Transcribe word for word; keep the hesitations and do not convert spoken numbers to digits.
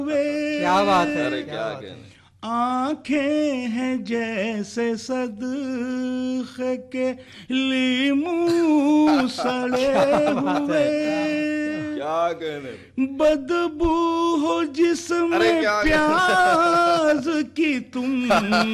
क्या बात है, अरे क्या क्या बात है। कहने। आंखें हैं जैसे सदखे के लीमू सड़े क्या बात हुए, है। क्या कहने। बदबू हो अरे जिसमें क्या कहने। प्याज की तुम